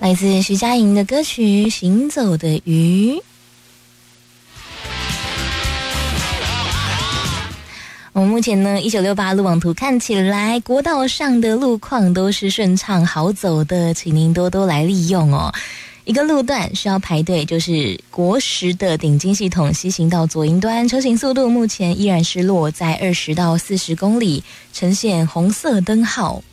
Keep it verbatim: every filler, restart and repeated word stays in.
来自徐佳莹的歌曲《行走的鱼》。我们目前呢，一九六八路网图看起来国道上的路况都是顺畅好走的，请您多多来利用哦。一个路段需要排队，就是国十的顶金系统西行到左营端，车行速度目前依然是落在二十到四十公里，呈现红色灯号。